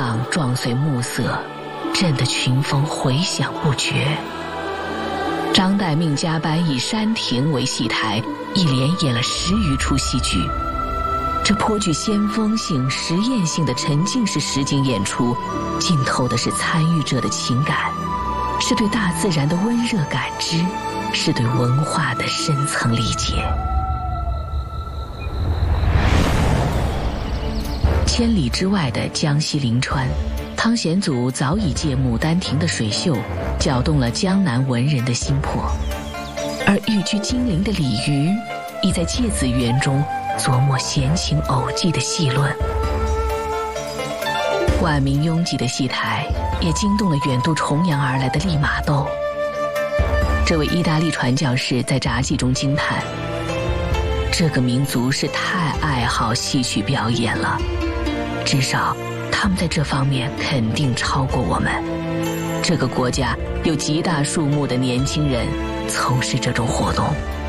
浪撞碎暮色，震得群峰回响不绝。张岱命加班以山亭为戏台，一连演了10余出戏剧。这颇具先锋性、实验性的沉浸式实景演出，浸透的是参与者的情感，是对大自然的温热感知，是对文化的深层理解。千里之外的江西临川，汤显祖早已借《牡丹亭》的水秀，搅动了江南文人的心魄，而寓居金陵的李渔，亦在《芥子园》中琢磨闲情偶寄的戏论。万民拥挤的戏台，也惊动了远渡重洋而来的利玛窦。这位意大利传教士在札记中惊叹：这个民族是太爱好戏曲表演了，至少他们在这方面肯定超过我们。这个国家有极大数目的年轻人从事这种活动。